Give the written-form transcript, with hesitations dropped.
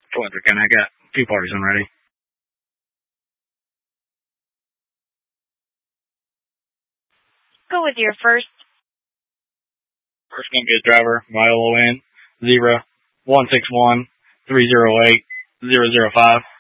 Frederick, and I got 2 parties on ready. Go with your first. First going to be a driver, Viola Win, 0161 308 005.